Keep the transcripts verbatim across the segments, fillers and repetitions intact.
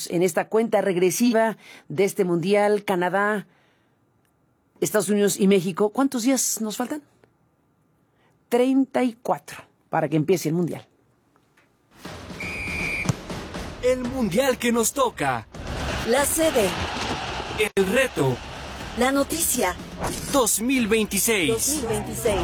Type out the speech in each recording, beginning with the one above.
estamos en esta cuenta regresiva de este Mundial. Canadá, Estados Unidos y México. ¿Cuántos días nos faltan? treinta y cuatro para que empiece el Mundial. El Mundial que nos toca. La sede. El reto. La noticia. dos mil veintiséis. dos mil veintiséis.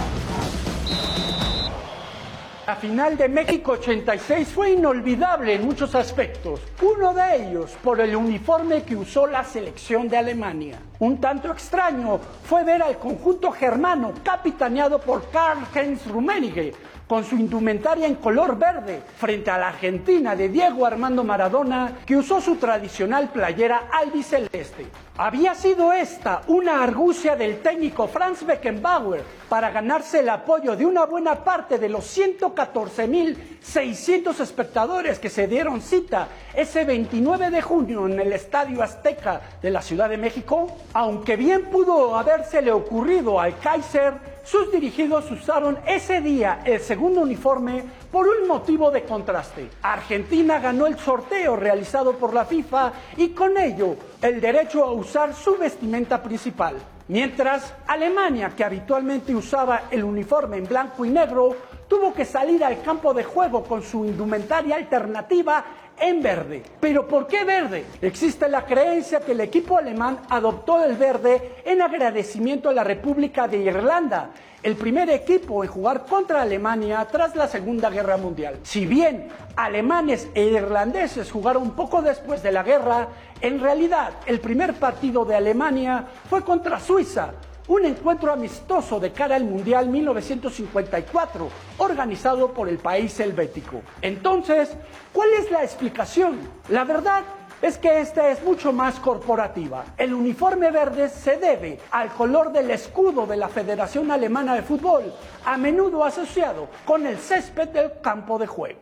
La final de México ochenta y seis fue inolvidable en muchos aspectos. Uno de ellos por el uniforme que usó la selección de Alemania. Un tanto extraño fue ver al conjunto germano capitaneado por Karl-Heinz Rummenigge con su indumentaria en color verde frente a la Argentina de Diego Armando Maradona, que usó su tradicional playera albiceleste. Había sido esta una argucia del técnico Franz Beckenbauer para ganarse el apoyo de una buena parte de los ciento catorce mil seiscientos espectadores que se dieron cita ese veintinueve de junio en el Estadio Azteca de la Ciudad de México. Aunque bien pudo habérsele ocurrido al Kaiser, sus dirigidos usaron ese día el segundo uniforme por un motivo de contraste. Argentina ganó el sorteo realizado por la FIFA y con ello el derecho a usar su vestimenta principal. Mientras Alemania, que habitualmente usaba el uniforme en blanco y negro, tuvo que salir al campo de juego con su indumentaria alternativa en verde. ¿Pero por qué verde? Existe la creencia que el equipo alemán adoptó el verde en agradecimiento a la República de Irlanda, el primer equipo en jugar contra Alemania tras la Segunda Guerra Mundial. Si bien alemanes e irlandeses jugaron poco después de la guerra, en realidad el primer partido de Alemania fue contra Suiza, un encuentro amistoso de cara al Mundial mil novecientos cincuenta y cuatro, organizado por el país helvético. Entonces, ¿cuál es la explicación? La verdad es que esta es mucho más corporativa. El uniforme verde se debe al color del escudo de la Federación Alemana de Fútbol, a menudo asociado con el césped del campo de juego.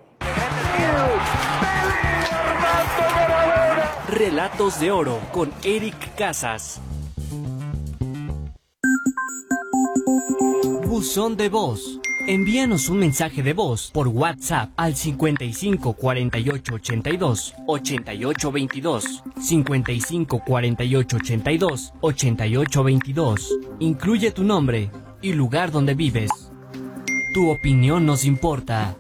Relatos de Oro con Eric Casas. Buzón de voz. Envíanos un mensaje de voz por WhatsApp al cincuenta y cinco cuarenta y ocho ochenta y dos ochenta y ocho veintidós, cincuenta y cinco cuarenta y ocho ochenta y dos ochenta y ocho veintidós. Incluye tu nombre y lugar donde vives. Tu opinión nos importa.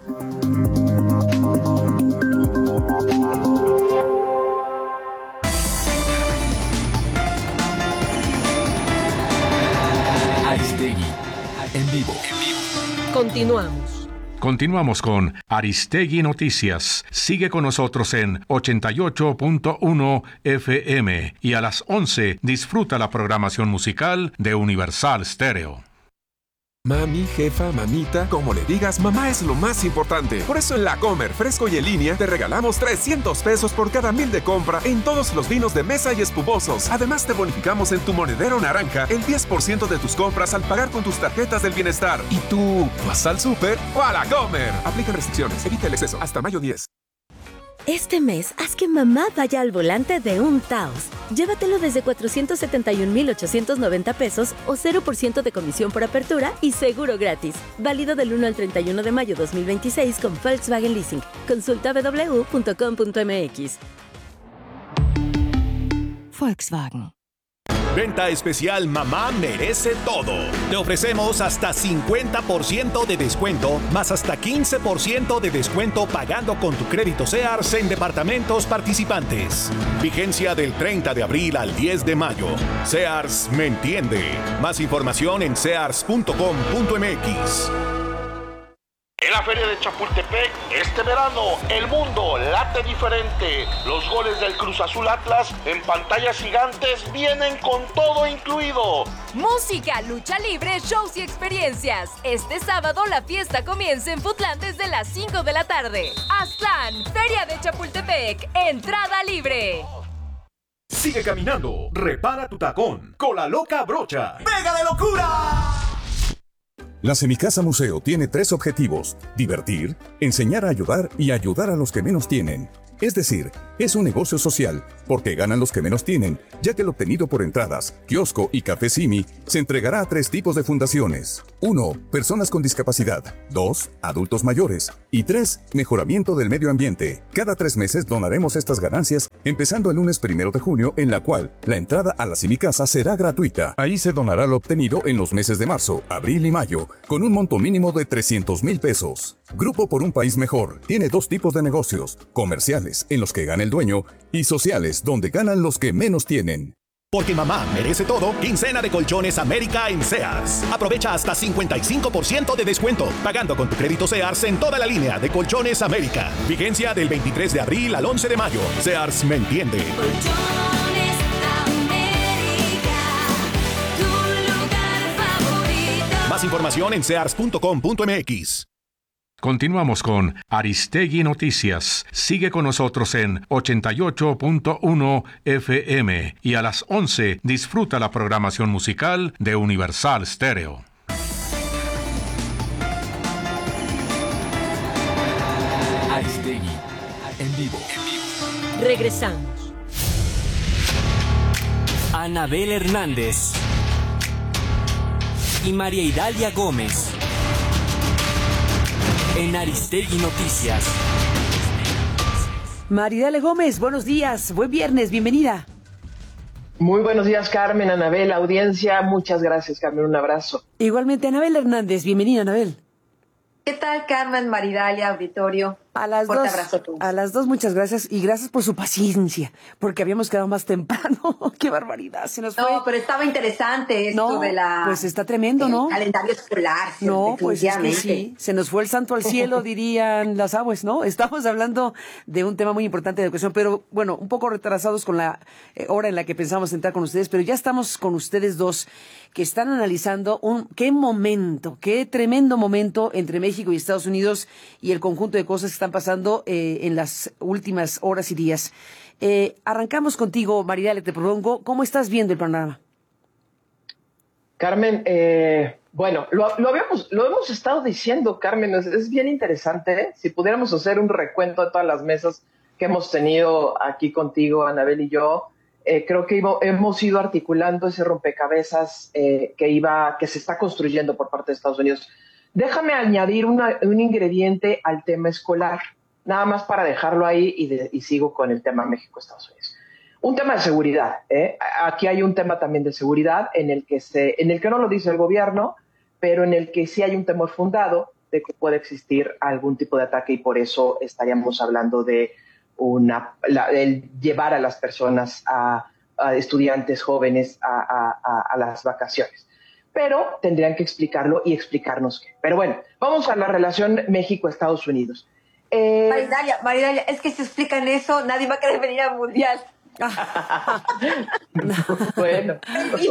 Aristegui, en vivo. Continuamos. Continuamos con Aristegui Noticias. Sigue con nosotros en ochenta y ocho punto uno F M y a las once disfruta la programación musical de Universal Stereo. Mami, jefa, mamita, como le digas, mamá es lo más importante. Por eso en La Comer, fresco y en línea, te regalamos trescientos pesos por cada mil de compra en todos los vinos de mesa y espumosos. Además, te bonificamos en tu monedero naranja el diez por ciento de tus compras al pagar con tus tarjetas del bienestar. ¿Y tú, vas al súper o a La Comer? Aplica restricciones, evita el exceso. Hasta mayo diez. Este mes, haz que mamá vaya al volante de un Taos. Llévatelo desde cuatrocientos setenta y un mil ochocientos noventa pesos o cero por ciento de comisión por apertura y seguro gratis. Válido del uno al treinta y uno de mayo dos mil veintiséis con Volkswagen Leasing. Consulta w w w punto com punto m x. Volkswagen. Venta especial Mamá Merece Todo. Te ofrecemos hasta cincuenta por ciento de descuento, más hasta quince por ciento de descuento pagando con tu crédito Sears en departamentos participantes. Vigencia del treinta de abril al diez de mayo. Sears me entiende. Más información en sears punto com punto m x. En la Feria de Chapultepec, este verano, el mundo late diferente. Los goles del Cruz Azul Atlas en pantallas gigantes vienen con todo incluido. Música, lucha libre, shows y experiencias. Este sábado la fiesta comienza en Foodland desde las cinco de la tarde. Aztlán, Feria de Chapultepec, entrada libre. Sigue caminando, repara tu tacón con la loca brocha. ¡Pega de locura! La Semicasa Museo tiene tres objetivos: divertir, enseñar a ayudar y ayudar a los que menos tienen. Es decir, Es un negocio social, porque ganan los que menos tienen, ya que el obtenido por entradas, kiosco y café Simi se entregará a tres tipos de fundaciones. uno. Personas con discapacidad. dos. Adultos mayores. Y tres. Mejoramiento del medio ambiente. Cada tres meses donaremos estas ganancias, empezando el lunes primero de junio, en la cual la entrada a la Simi Casa será gratuita. Ahí se donará lo obtenido en los meses de marzo, abril y mayo, con un monto mínimo de trescientos mil pesos. Grupo por un País Mejor tiene dos tipos de negocios: comerciales, en los que gana el dueño, y sociales, donde ganan los que menos tienen. Porque mamá merece todo, quincena de Colchones América en Sears. Aprovecha hasta cincuenta y cinco por ciento de descuento, pagando con tu crédito Sears en toda la línea de Colchones América. Vigencia del veintitrés de abril al once de mayo. Sears me entiende. Colchones América, tu lugar favorito. Más información en sears punto com punto m x. Continuamos con Aristegui Noticias. Sigue con nosotros en ochenta y ocho punto uno F M y a las once disfruta la programación musical de Universal Stereo. Aristegui, en vivo. Regresamos. Anabel Hernández y María Idalia Gómez en Aristegui Noticias. Maridale Gómez, buenos días, buen viernes, bienvenida. Muy buenos días, Carmen, Anabel, audiencia, muchas gracias, Carmen, un abrazo. Igualmente, Anabel Hernández, bienvenida, Anabel. ¿Qué tal, Carmen, Maridalia, auditorio? A las Fuerte dos, abrazo a todos. a las dos, muchas gracias y gracias por su paciencia, porque habíamos quedado más temprano. ¡Qué barbaridad! Se nos fue. No, pero estaba interesante esto no, de la... pues está tremendo, el ¿no? Calendario escolar. No, pues es que definitivamente. sí, se nos fue el santo al cielo, dirían las aguas, ¿no? Estamos hablando de un tema muy importante de educación, pero bueno, un poco retrasados con la eh, hora en la que pensamos entrar con ustedes, pero ya estamos con ustedes dos, que están analizando un qué momento, qué tremendo momento entre México y Estados Unidos y el conjunto de cosas que están pasando eh, en las últimas horas y días. Eh, arrancamos contigo, Maridale, te propongo, ¿cómo estás viendo el panorama? Carmen, eh, bueno, lo, lo, habíamos, lo hemos estado diciendo, Carmen, es, es bien interesante, ¿eh? Si pudiéramos hacer un recuento de todas las mesas que hemos tenido aquí contigo, Anabel y yo, eh, creo que iba, hemos ido articulando ese rompecabezas eh, que, iba, que se está construyendo por parte de Estados Unidos. Déjame añadir una, un ingrediente al tema escolar, nada más para dejarlo ahí y, de, y sigo con el tema México-Estados Unidos. Un tema de seguridad, ¿eh? Aquí hay un tema también de seguridad en el que se, en el que no lo dice el gobierno, pero en el que sí hay un temor fundado de que puede existir algún tipo de ataque y por eso estaríamos hablando de una, la, el llevar a las personas, a, a estudiantes jóvenes a, a, a, a las vacaciones. Pero tendrían que explicarlo y explicarnos qué. Pero bueno, vamos a la relación México-Estados Unidos. Eh, Maridalia, Maridalia, es que si explican eso, nadie va a querer venir al Mundial. Bueno.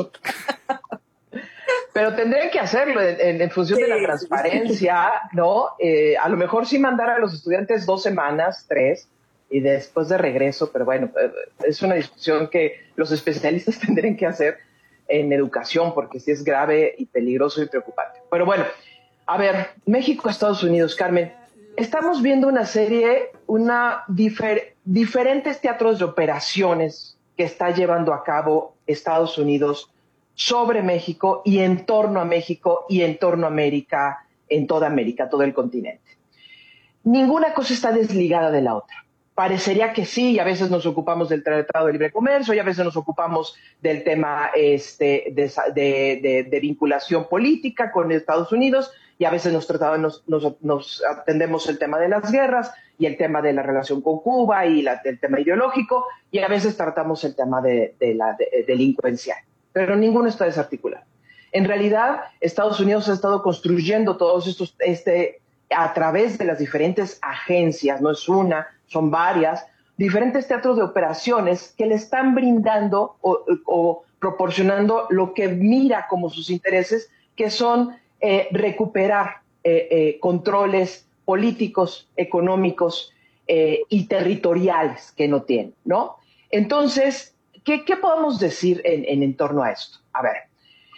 Pero tendrían que hacerlo en, en función sí, de la transparencia, ¿no? Eh, a lo mejor sí mandar a los estudiantes dos semanas, tres, y después de regreso, pero bueno, es una discusión que los especialistas tendrían que hacer en educación, porque sí es grave y peligroso y preocupante. Pero bueno, a ver, México, Estados Unidos, Carmen, estamos viendo una serie, una difer, diferentes teatros de operaciones que está llevando a cabo Estados Unidos sobre México y en torno a México y en torno a América, en toda América, todo el continente. Ninguna cosa está desligada de la otra. Parecería que sí, y a veces nos ocupamos del Tratado de Libre Comercio, y a veces nos ocupamos del tema este, de, de, de, de vinculación política con Estados Unidos, y a veces nos, tratamos, nos, nos, nos atendemos el tema de las guerras, y el tema de la relación con Cuba, y la, el tema ideológico, y a veces tratamos el tema de, de la de, de delincuencia. Pero ninguno está desarticulado. En realidad, Estados Unidos ha estado construyendo todos estos, este, a través de las diferentes agencias, no es una, son varias, diferentes teatros de operaciones que le están brindando o, o proporcionando lo que mira como sus intereses, que son eh, recuperar eh, eh, controles políticos, económicos eh, y territoriales que no tienen, ¿no? Entonces, ¿qué, qué podemos decir en, en, en torno a esto? A ver,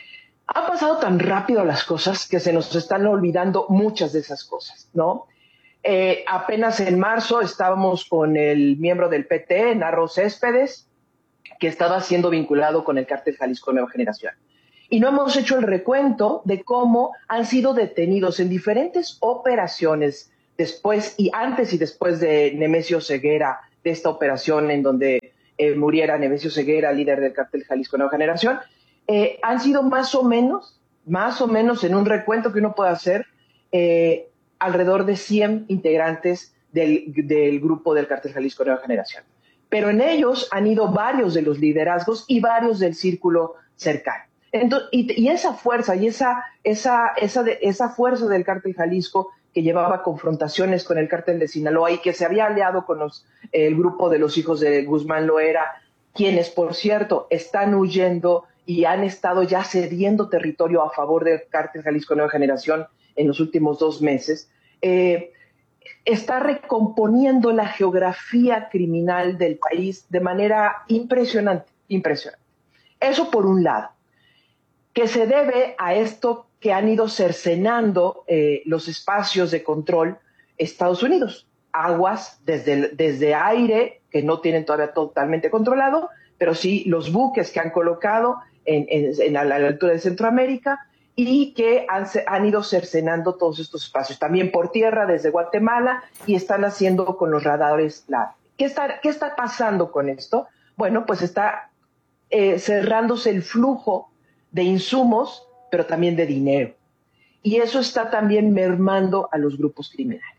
han pasado tan rápido las cosas que se nos están olvidando muchas de esas cosas, ¿no? Eh, apenas en marzo estábamos con el miembro del P T, Narro Céspedes, que estaba siendo vinculado con el cártel Jalisco Nueva Generación. Y no hemos hecho el recuento de cómo han sido detenidos en diferentes operaciones después y antes y después de Nemesio Ceguera, de esta operación en donde eh, muriera Nemesio Ceguera, líder del cártel Jalisco Nueva Generación. Eh, han sido más o menos, más o menos en un recuento que uno puede hacer, eh, alrededor de cien integrantes del, del grupo del cártel Jalisco Nueva Generación. Pero en ellos han ido varios de los liderazgos y varios del círculo cercano. Entonces, y, y esa fuerza, y esa, esa, esa, de, esa fuerza del cártel Jalisco que llevaba confrontaciones con el cártel de Sinaloa y que se había aliado con los, eh, el grupo de los hijos de Guzmán Loera, quienes, por cierto, están huyendo y han estado ya cediendo territorio a favor del cártel Jalisco Nueva Generación en los últimos dos meses, eh, está recomponiendo la geografía criminal del país de manera impresionante, impresionante. Eso por un lado, que se debe a esto que han ido cercenando eh, los espacios de control Estados Unidos. Aguas desde, desde aire, que no tienen todavía totalmente controlado, pero sí los buques que han colocado en, en, en a la altura de Centroamérica, y que han, han ido cercenando todos estos espacios. También por tierra desde Guatemala, y están haciendo con los radares LAR. ¿Qué está, qué está pasando con esto? Bueno, pues está eh, cerrándose el flujo de insumos, pero también de dinero. Y eso está también mermando a los grupos criminales.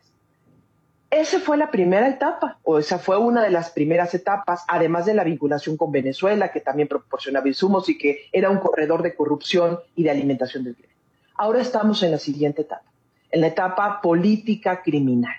Esa fue la primera etapa, o esa fue una de las primeras etapas, además de la vinculación con Venezuela, que también proporcionaba insumos y que era un corredor de corrupción y de alimentación del crimen. Ahora estamos en la siguiente etapa, en la etapa política criminal.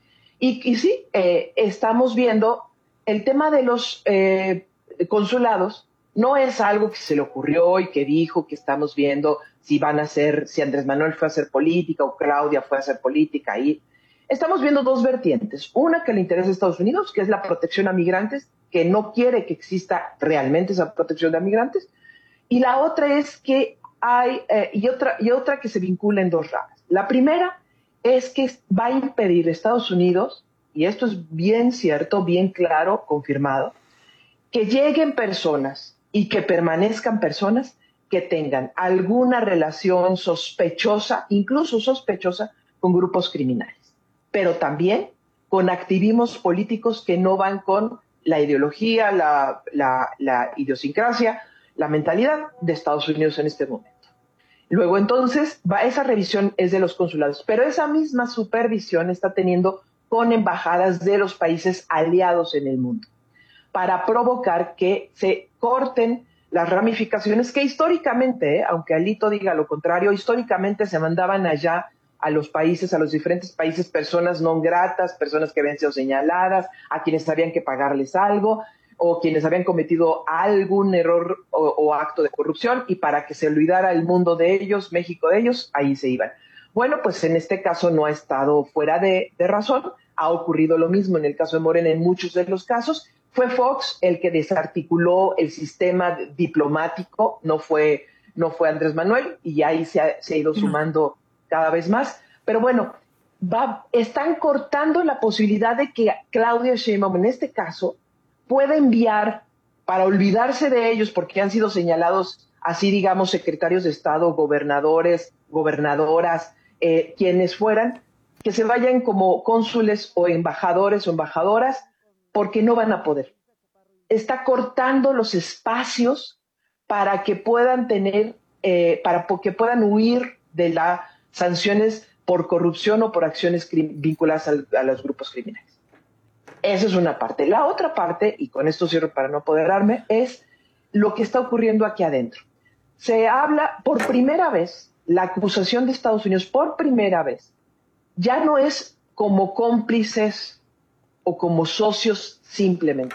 Y, y sí, eh, estamos viendo el tema de los eh, consulados. No es algo que se le ocurrió y que dijo que estamos viendo si van a hacer, si Andrés Manuel fue a hacer política o Claudia fue a hacer política. Y estamos viendo dos vertientes. Una que le interesa a Estados Unidos, que es la protección a migrantes, que no quiere que exista realmente esa protección de migrantes. Y la otra es que hay, eh, y, otra, y otra que se vincula en dos ramas. La primera es que va a impedir a Estados Unidos, y esto es bien cierto, bien claro, confirmado, que lleguen personas y que permanezcan personas que tengan alguna relación sospechosa, incluso sospechosa, con grupos criminales, pero también con activismos políticos que no van con la ideología, la, la, la idiosincrasia, la mentalidad de Estados Unidos en este momento. Luego entonces, va, esa revisión es de los consulados, pero esa misma supervisión está teniendo con embajadas de los países aliados en el mundo, para provocar que se corten las ramificaciones que históricamente, eh, aunque Alito diga lo contrario, históricamente se mandaban allá a los países, a los diferentes países, personas no gratas, personas que habían sido señaladas, a quienes habían que pagarles algo, o quienes habían cometido algún error o, o acto de corrupción, y para que se olvidara el mundo de ellos, México de ellos, ahí se iban. Bueno, pues en este caso no ha estado fuera de, de razón, ha ocurrido lo mismo en el caso de Morena en muchos de los casos. Fue Fox el que desarticuló el sistema diplomático, no fue, no fue Andrés Manuel, y ahí se ha, se ha ido sumando cada vez más. Pero bueno, va, están cortando la posibilidad de que Claudia Sheinbaum, en este caso, pueda enviar, para olvidarse de ellos, porque han sido señalados así, digamos, secretarios de Estado, gobernadores, gobernadoras, eh, quienes fueran, que se vayan como cónsules o embajadores o embajadoras, porque no van a poder. Está cortando los espacios para que puedan tener, eh, para que puedan huir de las sanciones por corrupción o por acciones vinculadas al, a los grupos criminales. Esa es una parte. La otra parte, y con esto cierro para no apoderarme, es lo que está ocurriendo aquí adentro. Se habla por primera vez, la acusación de Estados Unidos por primera vez, ya no es como cómplices o como socios simplemente.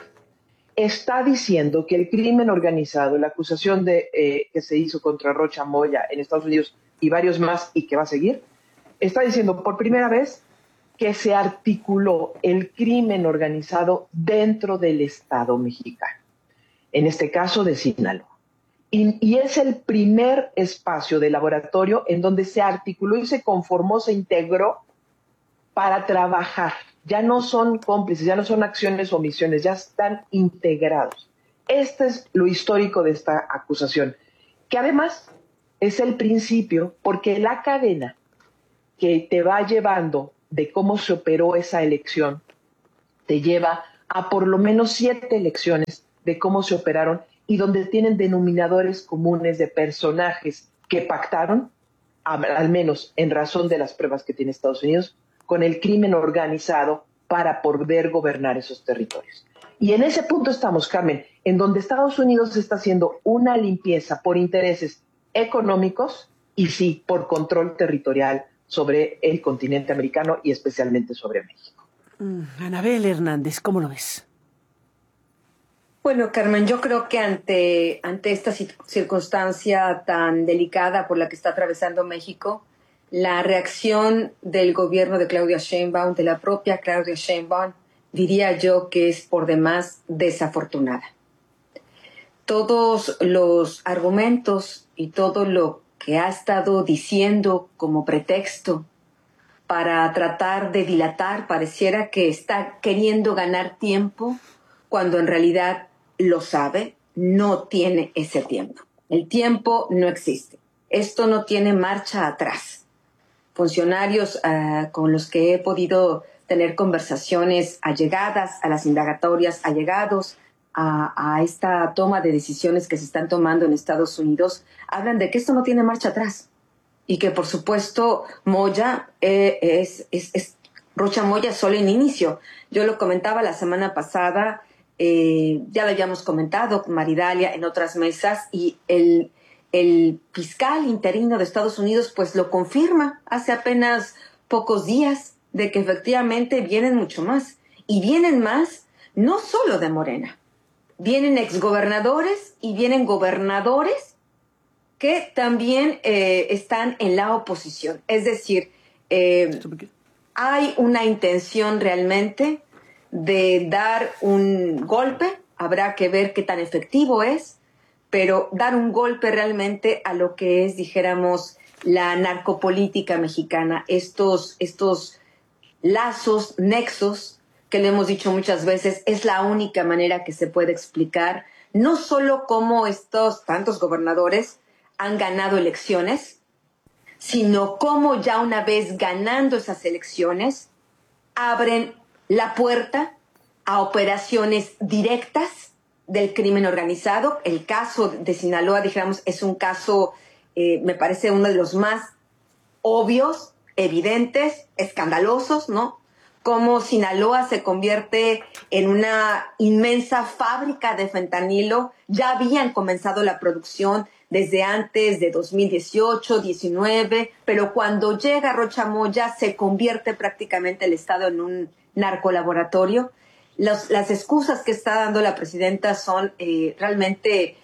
Está diciendo que el crimen organizado, la acusación de, eh, que se hizo contra Rocha Moya en Estados Unidos y varios más y que va a seguir, está diciendo por primera vez que se articuló el crimen organizado dentro del Estado mexicano, en este caso de Sinaloa. Y, y es el primer espacio de laboratorio en donde se articuló y se conformó, se integró para trabajar. Ya no son cómplices, ya no son acciones o omisiones, ya están integrados. Este es lo histórico de esta acusación, que además es el principio, porque la cadena que te va llevando de cómo se operó esa elección te lleva a por lo menos siete elecciones de cómo se operaron y donde tienen denominadores comunes de personajes que pactaron, al menos en razón de las pruebas que tiene Estados Unidos, con el crimen organizado para poder gobernar esos territorios. Y en ese punto estamos, Carmen, en donde Estados Unidos está haciendo una limpieza por intereses económicos y sí, por control territorial sobre el continente americano y especialmente sobre México. Mm, Anabel Hernández, ¿cómo lo ves? Bueno, Carmen, yo creo que ante, ante esta circunstancia tan delicada por la que está atravesando México, la reacción del gobierno de Claudia Sheinbaum, de la propia Claudia Sheinbaum, diría yo que es por demás desafortunada. Todos los argumentos y todo lo que ha estado diciendo como pretexto para tratar de dilatar, pareciera que está queriendo ganar tiempo, cuando en realidad lo sabe, no tiene ese tiempo. El tiempo no existe. Esto no tiene marcha atrás. Funcionarios uh, con los que he podido tener conversaciones allegadas a las indagatorias, allegados a, a esta toma de decisiones que se están tomando en Estados Unidos, hablan de que esto no tiene marcha atrás y que, por supuesto, Moya eh, es, es, es Rocha Moya solo en inicio. Yo lo comentaba la semana pasada, eh, ya lo habíamos comentado con Maridalia en otras mesas, y el, el fiscal interino de Estados Unidos pues lo confirma hace apenas pocos días, de que efectivamente vienen mucho más. Y vienen más no solo de Morena, vienen exgobernadores y vienen gobernadores que también eh, están en la oposición. Es decir, eh, hay una intención realmente de dar un golpe, habrá que ver qué tan efectivo es, pero dar un golpe realmente a lo que es, dijéramos, la narcopolítica mexicana, estos, estos lazos, nexos, que le hemos dicho muchas veces, es la única manera que se puede explicar, no solo cómo estos tantos gobernadores han ganado elecciones, sino cómo ya una vez ganando esas elecciones, abren la puerta a operaciones directas del crimen organizado. El caso de Sinaloa, dijéramos, es un caso, eh, me parece uno de los más obvios, evidentes, escandalosos, ¿no? Cómo Sinaloa se convierte en una inmensa fábrica de fentanilo. Ya habían comenzado la producción desde antes de dos mil dieciocho, diecinueve, pero cuando llega Rocha Moya se convierte prácticamente el Estado en un narcolaboratorio. Los, las excusas que está dando la presidenta son eh, realmente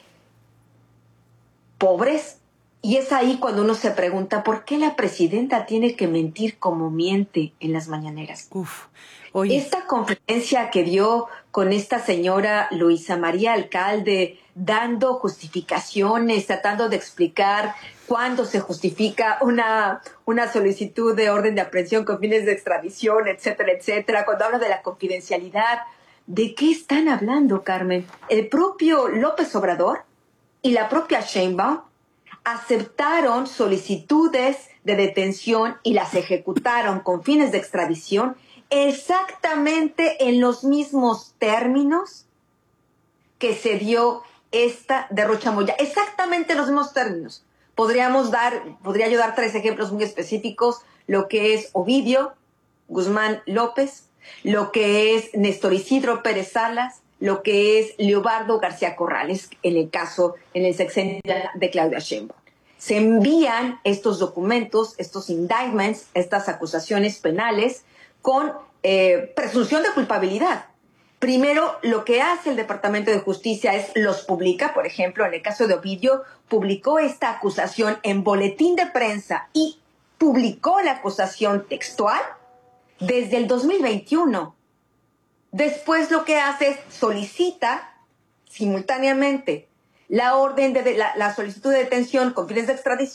pobres, y es ahí cuando uno se pregunta ¿por qué la presidenta tiene que mentir como miente en las mañaneras? Uf, oye. Esta conferencia que dio con esta señora Luisa María Alcalde, dando justificaciones, tratando de explicar cuándo se justifica una, una solicitud de orden de aprehensión con fines de extradición, etcétera, etcétera, cuando habla de la confidencialidad. ¿De qué están hablando, Carmen? El propio López Obrador y la propia Sheinbaum aceptaron solicitudes de detención y las ejecutaron con fines de extradición exactamente en los mismos términos que se dio esta de Rocha Moya, exactamente en los mismos términos. Podríamos dar, podría yo dar tres ejemplos muy específicos, lo que es Ovidio Guzmán López, lo que es Néstor Isidro Pérez Salas, lo que es Leobardo García Corrales, en el caso, en el sexenio de Claudia Sheinbaum. Se envían estos documentos, estos indictments, estas acusaciones penales con eh, presunción de culpabilidad. Primero, lo que hace el Departamento de Justicia es los publica. Por ejemplo, en el caso de Ovidio, publicó esta acusación en boletín de prensa y publicó la acusación textual desde el dos mil veintiuno. Después lo que hace es solicita simultáneamente la orden de, de la, la solicitud de detención con fines de extradición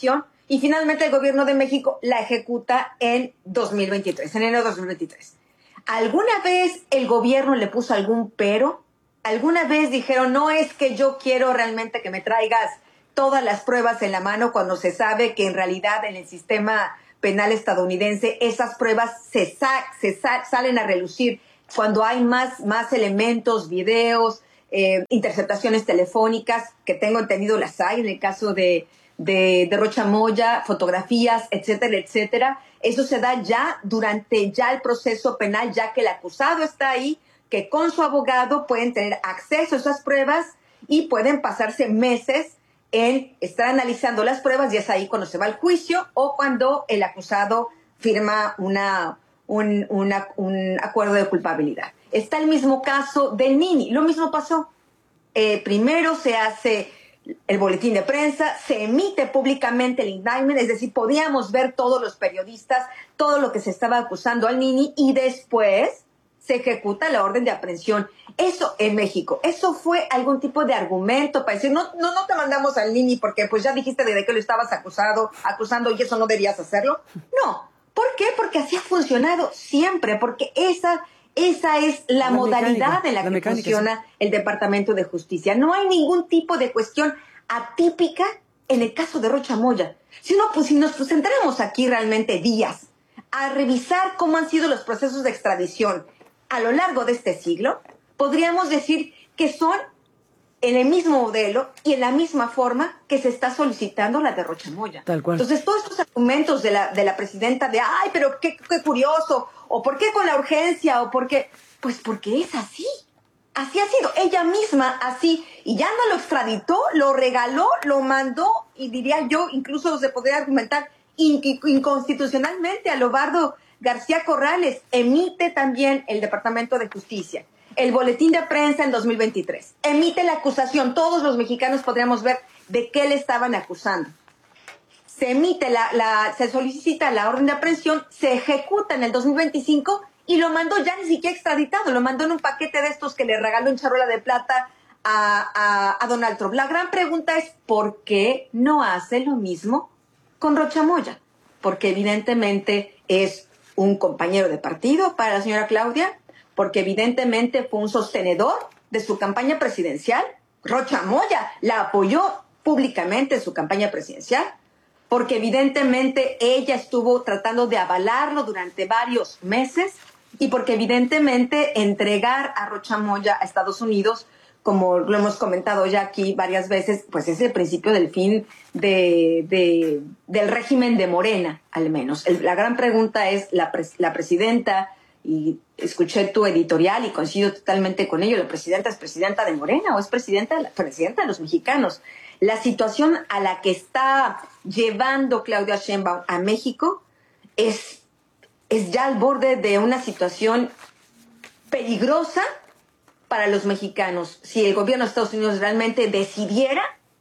y finalmente el gobierno de México la ejecuta en dos mil veintitrés, en enero de dos mil veintitrés. ¿Alguna vez el gobierno le puso algún pero? ¿Alguna vez dijeron, no es que yo quiero realmente que me traigas todas las pruebas en la mano, cuando se sabe que en realidad en el sistema penal estadounidense esas pruebas se, sa se sa salen a relucir cuando hay más, más elementos, videos, eh, interceptaciones telefónicas, que tengo entendido las hay en el caso de, de, de Rocha Moya, fotografías, etcétera, etcétera? Eso se da ya durante ya el proceso penal, ya que el acusado está ahí, que con su abogado pueden tener acceso a esas pruebas y pueden pasarse meses en estar analizando las pruebas, y es ahí cuando se va al juicio o cuando el acusado firma una, un, una, un acuerdo de culpabilidad. Está el mismo caso del Nini, lo mismo pasó. Eh, primero se hace el boletín de prensa, se emite públicamente el indictment, es decir, podíamos ver todos los periodistas, todo lo que se estaba acusando al Nini, y después se ejecuta la orden de aprehensión. Eso en México, eso fue algún tipo de argumento para decir, no, no, no te mandamos al Nini porque pues ya dijiste de que lo estabas acusado, acusando y eso no debías hacerlo. No. ¿Por qué? Porque así ha funcionado siempre, porque esa, esa es la, la modalidad mecánica, en la, la que mecánica, funciona sí. el Departamento de Justicia. No hay ningún tipo de cuestión atípica en el caso de Rocha Moya. Si, no, pues, si nos pues, centramos aquí realmente días a revisar cómo han sido los procesos de extradición a lo largo de este siglo, podríamos decir que son en el mismo modelo y en la misma forma que se está solicitando la de Rocha Moya. Tal cual. Entonces, todos estos argumentos de la, de la presidenta de, ay, pero qué, qué curioso, o por qué con la urgencia, o por qué, pues porque es así. Así ha sido. Ella misma así, y ya no lo extraditó, lo regaló, lo mandó, y diría yo, incluso se podría argumentar in, inconstitucionalmente a Lobardo García Corrales. Emite también el Departamento de Justicia el boletín de prensa en dos mil veintitrés. Emite la acusación. Todos los mexicanos podríamos ver de qué le estaban acusando. Se emite la, la, se solicita la orden de aprehensión, se ejecuta en el dos mil veinticinco y lo mandó ya ni siquiera extraditado, lo mandó en un paquete de estos que le regaló en charola de plata a, a, a Donald Trump. La gran pregunta es, ¿por qué no hace lo mismo con Rocha Moya? Porque evidentemente es un compañero de partido para la señora Claudia, porque evidentemente fue un sostenedor de su campaña presidencial. Rocha Moya la apoyó públicamente en su campaña presidencial, porque evidentemente ella estuvo tratando de avalarlo durante varios meses, y porque evidentemente entregar a Rocha Moya a Estados Unidos, como lo hemos comentado ya aquí varias veces, pues es el principio del fin de, de, del régimen de Morena, al menos. El, la gran pregunta es, la, pres, la presidenta, y escuché tu editorial y coincido totalmente con ello, ¿la presidenta es presidenta de Morena o es presidenta, la presidenta de los mexicanos? La situación a la que está llevando Claudia Sheinbaum a México es, es ya al borde de una situación peligrosa para los mexicanos. Si el gobierno de Estados Unidos realmente decidiera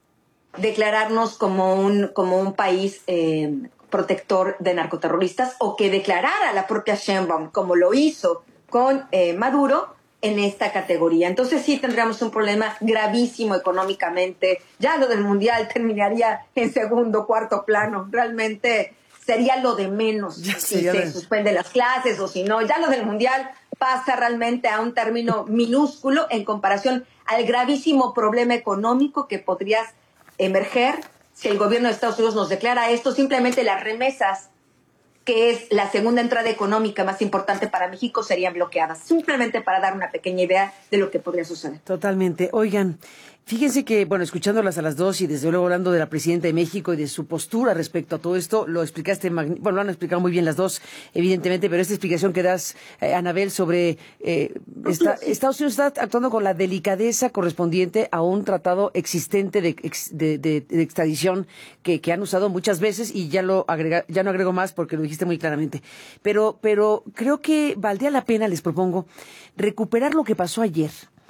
declararnos como un, como un país eh, protector de narcoterroristas, o que declarara a la propia Sheinbaum, como lo hizo con eh, Maduro, en esta categoría. Entonces sí tendríamos un problema gravísimo económicamente. Ya lo del mundial terminaría en segundo, cuarto plano. Realmente sería lo de menos ya si se ves. suspenden las clases o si no. Ya lo del mundial pasa realmente a un término minúsculo en comparación al gravísimo problema económico que podría emerger si el gobierno de Estados Unidos nos declara esto. Simplemente las remesas, que es la segunda entrada económica más importante para México, serían bloqueadas. Simplemente para dar una pequeña idea de lo que podría suceder. Totalmente. Oigan, fíjense que, bueno, escuchándolas a las dos y desde luego hablando de la presidenta de México y de su postura respecto a todo esto, lo explicaste, bueno, lo han explicado muy bien las dos, evidentemente, pero esta explicación que das, eh, Anabel, sobre eh, esta, Estados Unidos está actuando con la delicadeza correspondiente a un tratado existente de, de, de, de extradición que, que han usado muchas veces, y ya lo agrega, ya no agrego más porque lo dijiste muy claramente. Pero, pero creo que valdría la pena, les propongo, recuperar lo que pasó ayer.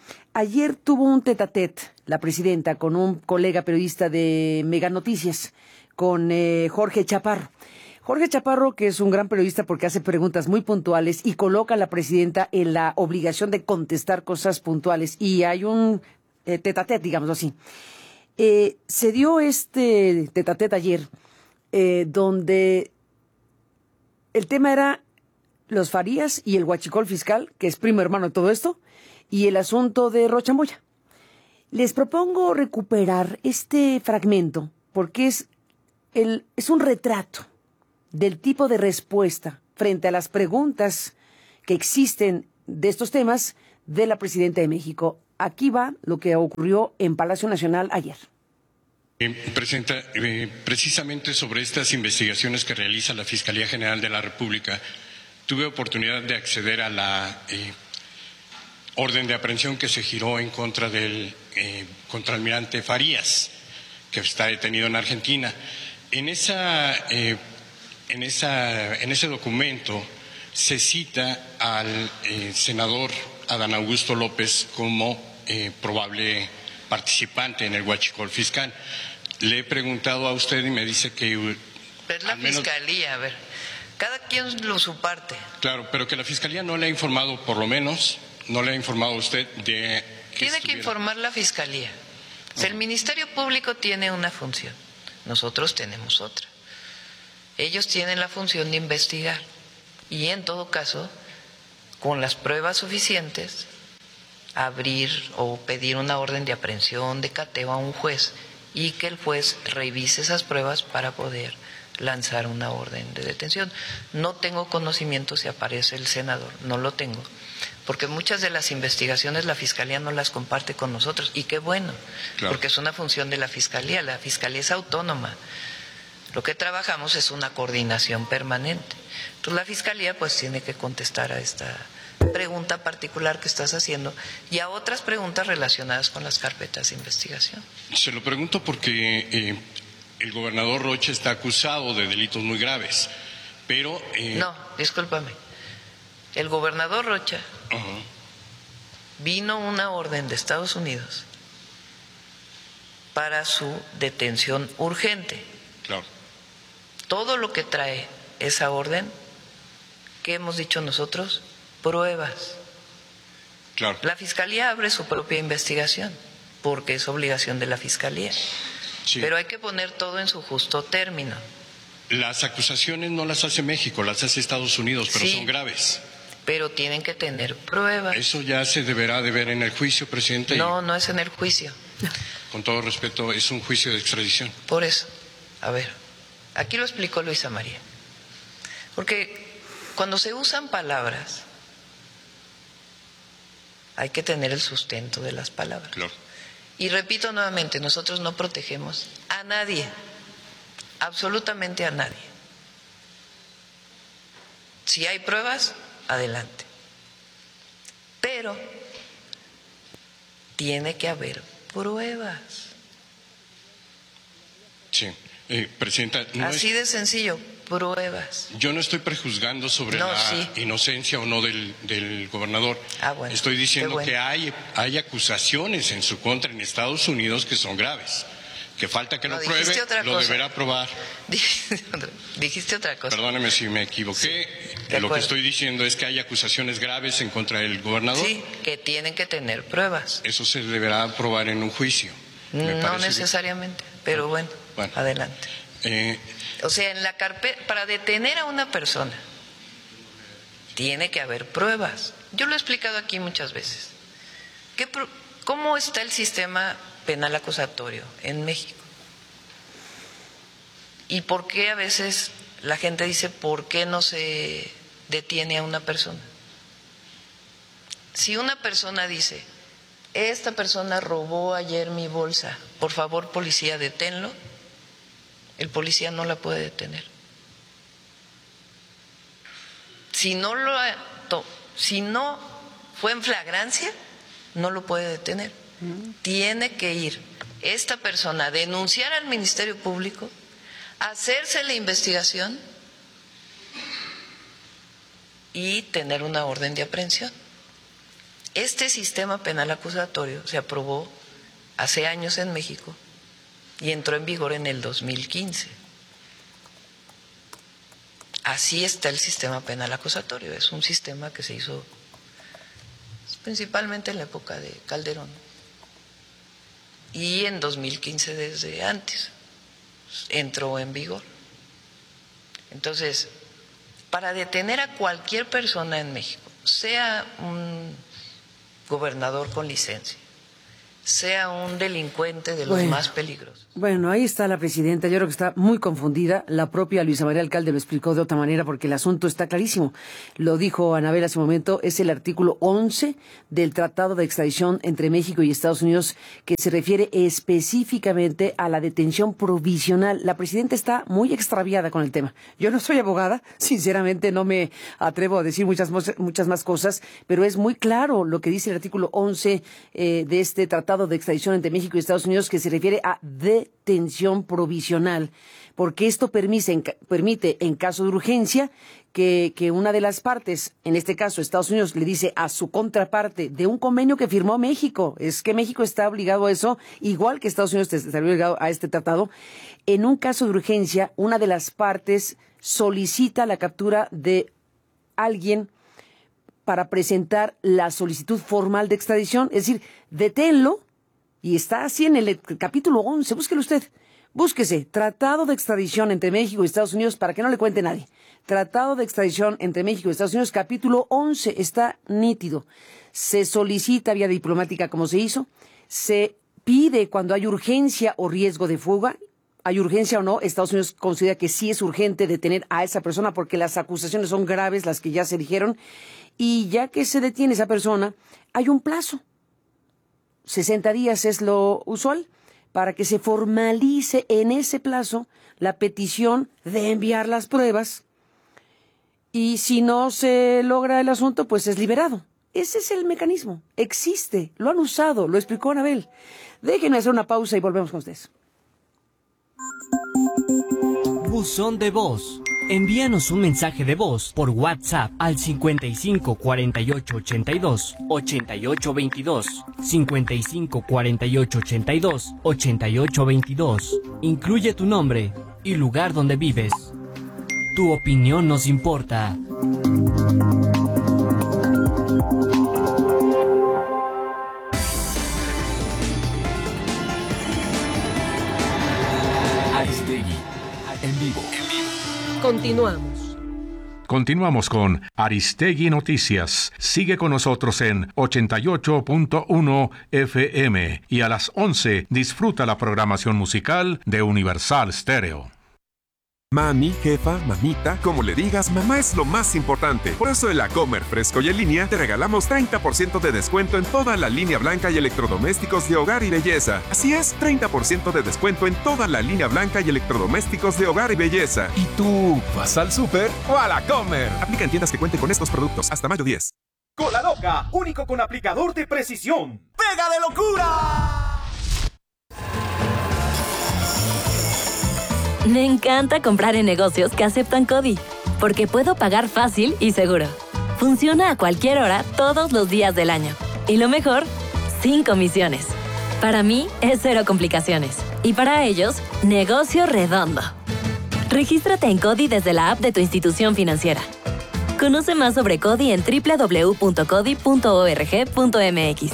Ayer tuvo un tete-a-tete la presidenta con un colega periodista de Mega Noticias, con eh, Jorge Chaparro. Jorge Chaparro, que es un gran periodista porque hace preguntas muy puntuales y coloca a la presidenta en la obligación de contestar cosas puntuales. Y hay un eh, tete-a-tete, digamos así. Eh, se dio este tete-a-tete ayer eh, donde el tema era los Farías y el huachicol fiscal, que es primo hermano de todo esto, y el asunto de Rochamoya. Les propongo recuperar este fragmento porque es, el, es un retrato del tipo de respuesta frente a las preguntas que existen de estos temas de la presidenta de México. Aquí va lo que ocurrió en Palacio Nacional ayer. Eh, Presidenta, eh, precisamente sobre estas investigaciones que realiza la Fiscalía General de la República, tuve oportunidad de acceder a la eh, orden de aprehensión que se giró en contra del eh, contraalmirante Farías, que está detenido en Argentina. En, esa, eh, en, esa, en ese documento se cita al eh, senador Adán Augusto López como eh, probable participante en el huachicol fiscal. Le he preguntado a usted y me dice que... Es la menos, fiscalía, a ver, cada quien lo su parte. Claro, pero que la fiscalía no le ha informado, por lo menos, no le ha informado a usted de... Que tiene estuviera... que informar la fiscalía. O sea, el Ministerio Público tiene una función, nosotros tenemos otra. Ellos tienen la función de investigar y, en todo caso, con las pruebas suficientes, abrir o pedir una orden de aprehensión, de cateo a un juez y que el juez revise esas pruebas para poder lanzar una orden de detención. No tengo conocimiento si aparece el senador, no lo tengo, porque muchas de las investigaciones la Fiscalía no las comparte con nosotros, y qué bueno, claro, porque es una función de la Fiscalía, la Fiscalía es autónoma. Lo que trabajamos es una coordinación permanente. Entonces la Fiscalía pues tiene que contestar a esta pregunta particular que estás haciendo y a otras preguntas relacionadas con las carpetas de investigación. Se lo pregunto porque eh, el gobernador Rocha está acusado de delitos muy graves, pero... Eh... No, discúlpame. El gobernador Rocha uh-huh. vino una orden de Estados Unidos para su detención urgente. Claro. Todo lo que trae esa orden, ¿qué hemos dicho nosotros? Pruebas. Claro. La Fiscalía abre su propia investigación, porque es obligación de la Fiscalía. Sí. Pero hay que poner todo en su justo término. Las acusaciones no las hace México, las hace Estados Unidos, pero sí, son graves. Pero tienen que tener pruebas. Eso ya se deberá de ver en el juicio, presidente. No, no es en el juicio. Con todo respeto, es un juicio de extradición. Por eso, a ver, aquí lo explicó Luisa María. Porque cuando se usan palabras, hay que tener el sustento de las palabras. Claro. Y repito nuevamente, nosotros no protegemos a nadie, absolutamente a nadie. Si hay pruebas, adelante. Pero tiene que haber pruebas. Sí, eh, presidenta. No Así es... de sencillo. Pruebas. Yo no estoy prejuzgando sobre no, la sí. inocencia o no del, del gobernador. Ah, bueno, estoy diciendo bueno. que hay, hay acusaciones en su contra en Estados Unidos que son graves. Que falta que no, lo pruebe, otra lo cosa. deberá probar. Dijiste otra, dijiste otra cosa. Perdóneme si me equivoqué. Sí, lo que estoy diciendo es que hay acusaciones graves en contra del gobernador. Sí, que tienen que tener pruebas. Eso se deberá probar en un juicio. Me no necesariamente, que... pero bueno, bueno. adelante. Eh, O sea, en la carpeta, para detener a una persona, tiene que haber pruebas. Yo lo he explicado aquí muchas veces. ¿Qué, ¿Cómo está el sistema penal acusatorio en México? ¿Y por qué a veces la gente dice, ¿por qué no se detiene a una persona? Si una persona dice, esta persona robó ayer mi bolsa, por favor, policía, deténlo. El policía no la puede detener. Si no lo, si no fue en flagrancia, no lo puede detener. Mm. Tiene que ir esta persona a denunciar al Ministerio Público, hacerse la investigación y tener una orden de aprehensión. Este sistema penal acusatorio se aprobó hace años en México y entró en vigor en el dos mil quince. Así está el sistema penal acusatorio. Es un sistema que se hizo principalmente en la época de Calderón y en dos mil quince desde antes entró en vigor. Entonces, para detener a cualquier persona en México, sea un gobernador con licencia, sea un delincuente de los Bueno. más peligrosos. Bueno, ahí está la presidenta. Yo creo que está muy confundida. La propia Luisa María Alcalde lo explicó de otra manera porque el asunto está clarísimo. Lo dijo Anabel hace un momento. Es el artículo once del Tratado de Extradición entre México y Estados Unidos que se refiere específicamente a la detención provisional. La presidenta está muy extraviada con el tema. Yo no soy abogada. Sinceramente no me atrevo a decir muchas, muchas más cosas, pero es muy claro lo que dice el artículo once eh, de este Tratado de Extradición entre México y Estados Unidos que se refiere a detención provisional, porque esto permite en, permite en caso de urgencia que, que una de las partes, en este caso Estados Unidos, le dice a su contraparte de un convenio que firmó México, es que México está obligado a eso, igual que Estados Unidos está obligado a este tratado, en un caso de urgencia, una de las partes solicita la captura de alguien para presentar la solicitud formal de extradición, es decir, deténlo. Y está así en el capítulo once, búsquelo usted, búsquese, Tratado de Extradición entre México y Estados Unidos, para que no le cuente nadie. Tratado de Extradición entre México y Estados Unidos, capítulo once, está nítido. Se solicita vía diplomática como se hizo, se pide cuando hay urgencia o riesgo de fuga, hay urgencia o no, Estados Unidos considera que sí es urgente detener a esa persona porque las acusaciones son graves, las que ya se dijeron, y ya que se detiene esa persona, hay un plazo. sesenta días es lo usual para que se formalice en ese plazo la petición de enviar las pruebas y si no se logra el asunto, pues es liberado. Ese es el mecanismo. Existe. Lo han usado. Lo explicó Anabel. Déjenme hacer una pausa y volvemos con ustedes. Buzón de voz. Envíanos un mensaje de voz por WhatsApp al cincuenta y cinco cuarenta y ocho ochenta y dos ochenta y ocho veintidós, cincuenta y cinco cuarenta y ocho ochenta y dos ochenta y ocho veintidós. Incluye tu nombre y lugar donde vives. Tu opinión nos importa. Aristegui, en vivo. Continuamos. Continuamos con Aristegui Noticias. Sigue con nosotros en ochenta y ocho punto uno F M y a las once disfruta la programación musical de Universal Stereo. Mami, jefa, mamita, como le digas, mamá es lo más importante. Por eso en la Comer Fresco y en Línea te regalamos treinta por ciento de descuento en toda la línea blanca y electrodomésticos de hogar y belleza. Así es, treinta por ciento de descuento en toda la línea blanca y electrodomésticos de hogar y belleza. ¿Y tú vas al súper ¡O a la Comer! Aplica en tiendas que cuenten con estos productos hasta mayo diez. Cola Loca, único con aplicador de precisión. ¡Pega de locura! Me encanta comprar en negocios que aceptan CODI, porque puedo pagar fácil y seguro. Funciona a cualquier hora, todos los días del año. Y lo mejor, sin comisiones. Para mí, es cero complicaciones. Y para ellos, negocio redondo. Regístrate en CODI desde la app de tu institución financiera. Conoce más sobre CODI en doble u doble u doble u punto codi punto org punto m x.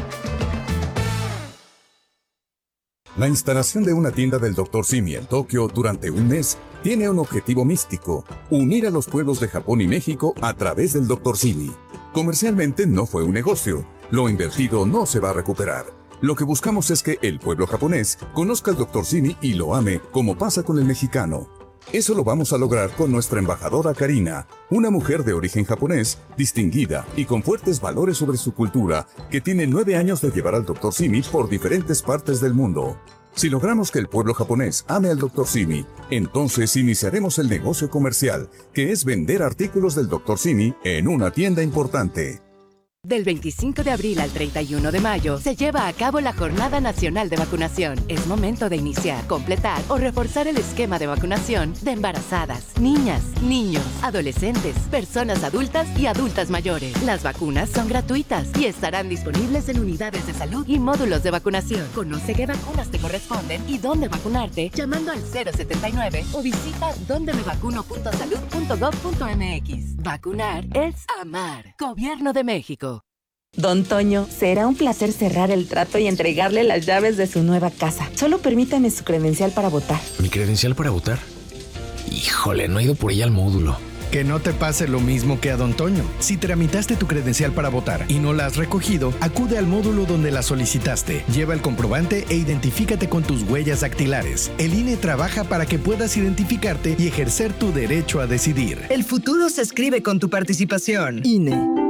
La instalación de una tienda del doctor Simi en Tokio durante un mes tiene un objetivo místico: unir a los pueblos de Japón y México a través del doctor Simi. Comercialmente no fue un negocio. Lo invertido no se va a recuperar. Lo que buscamos es que el pueblo japonés conozca al doctor Simi y lo ame, como pasa con el mexicano. Eso lo vamos a lograr con nuestra embajadora Karina, una mujer de origen japonés, distinguida y con fuertes valores sobre su cultura, que tiene nueve años de llevar al doctor Simi por diferentes partes del mundo. Si logramos que el pueblo japonés ame al doctor Simi, entonces iniciaremos el negocio comercial, que es vender artículos del doctor Simi en una tienda importante. Del veinticinco de abril al treinta y uno de mayo se lleva a cabo la Jornada Nacional de Vacunación. Es momento de iniciar, completar o reforzar el esquema de vacunación de embarazadas, niñas, niños, adolescentes, personas adultas y adultas mayores. Las vacunas son gratuitas y estarán disponibles en unidades de salud y módulos de vacunación. Conoce qué vacunas te corresponden y dónde vacunarte llamando al cero setenta y nueve o visita donde me vacuno punto salud punto gov punto m x. Vacunar es amar. Gobierno de México. Don Toño, será un placer cerrar el trato y entregarle las llaves de su nueva casa. Solo permítame su credencial para votar. ¿Mi credencial para votar? Híjole, no he ido por ella al módulo. Que no te pase lo mismo que a Don Toño. Si tramitaste tu credencial para votar y no la has recogido, acude al módulo donde la solicitaste. Lleva el comprobante e identifícate con tus huellas dactilares. El I N E trabaja para que puedas identificarte y ejercer tu derecho a decidir. El futuro se escribe con tu participación. I N E.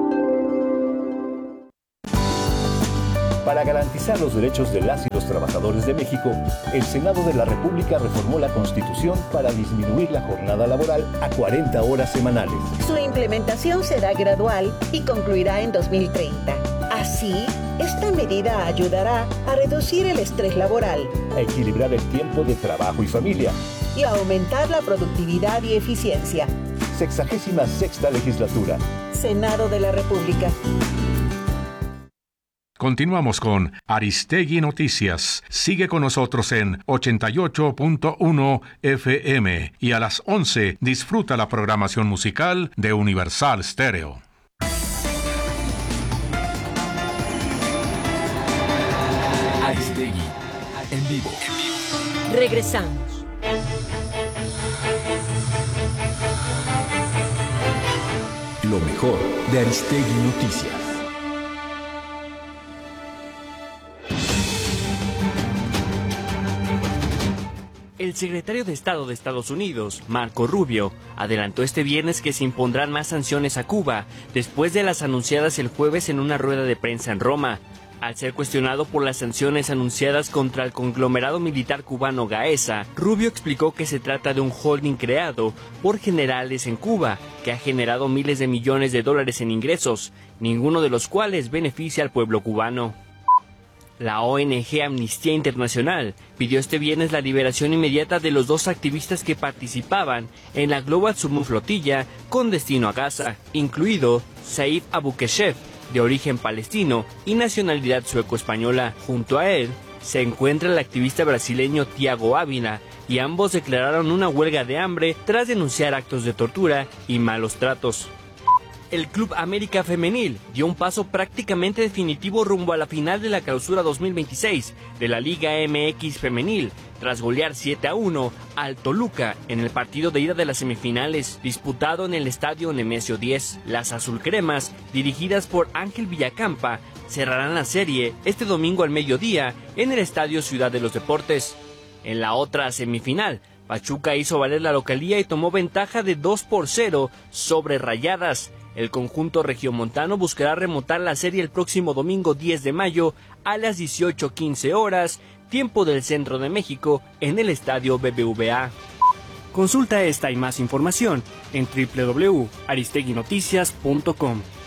Para garantizar los derechos de las y los trabajadores de México, el Senado de la República reformó la Constitución para disminuir la jornada laboral a cuarenta horas semanales. Su implementación será gradual y concluirá en dos mil treinta. Así, esta medida ayudará a reducir el estrés laboral, a equilibrar el tiempo de trabajo y familia y a aumentar la productividad y eficiencia. Sexagésima sexta legislatura. Senado de la República. Continuamos con Aristegui Noticias. Sigue con nosotros en ochenta y ocho punto uno F M y a las once disfruta la programación musical de Universal Stereo. Aristegui en vivo. Regresamos. Lo mejor de Aristegui Noticias. El secretario de Estado de Estados Unidos, Marco Rubio, adelantó este viernes que se impondrán más sanciones a Cuba después de las anunciadas el jueves en una rueda de prensa en Roma. Al ser cuestionado por las sanciones anunciadas contra el conglomerado militar cubano Gaesa, Rubio explicó que se trata de un holding creado por generales en Cuba, que ha generado miles de millones de dólares en ingresos, ninguno de los cuales beneficia al pueblo cubano. La O N G Amnistía Internacional pidió este viernes la liberación inmediata de los dos activistas que participaban en la Global Submarine Flotilla con destino a Gaza, incluido Saif Abu Keshef, de origen palestino y nacionalidad sueco-española. Junto a él se encuentra el activista brasileño Tiago Ávila, y ambos declararon una huelga de hambre tras denunciar actos de tortura y malos tratos. El Club América Femenil dio un paso prácticamente definitivo rumbo a la final de la Clausura dos mil veintiséis de la Liga M X Femenil, tras golear siete a uno al Toluca en el partido de ida de las semifinales, disputado en el Estadio Nemesio diez. Las azulcremas, dirigidas por Ángel Villacampa, cerrarán la serie este domingo al mediodía en el Estadio Ciudad de los Deportes. En la otra semifinal, Pachuca hizo valer la localía y tomó ventaja de dos por cero sobre Rayadas. El conjunto regiomontano buscará remontar la serie el próximo domingo diez de mayo a las dieciocho quince horas, tiempo del centro de México, en el estadio B B V A. Consulta esta y más información en doble u doble u doble u punto aristegui noticias punto com.